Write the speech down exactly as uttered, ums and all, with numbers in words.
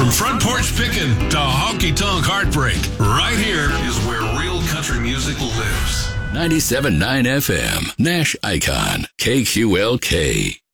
From front porch pickin' to honky-tonk heartbreak, right here is where real country music lives. ninety-seven point nine F M, Nash Icon, K Q L K.